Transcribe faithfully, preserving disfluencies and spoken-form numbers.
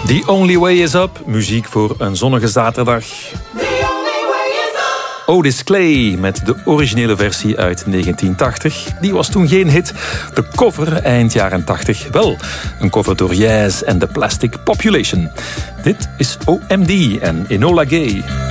The Only Way Is Up, muziek voor een zonnige zaterdag. Otis Clay met de originele versie uit negentien tachtig. Die was toen geen hit. De cover eind jaren tachtig wel. Een cover door Yes en The Plastic Population. Dit is O M D en Enola Gay.